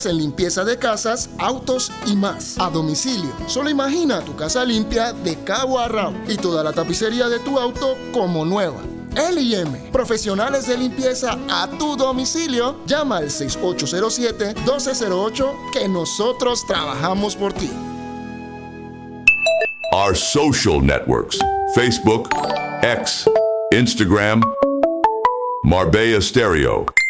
en limpieza de casas, autos y más. A domicilio. Solo imagina tu casa limpia de cabo a rabo y toda la tapicería de tu auto como nueva. L&M, profesionales de limpieza a tu domicilio. Llama al 6807-1208 que nosotros trabajamos por ti. Our social networks: Facebook, X, Instagram, Marbella Stereo.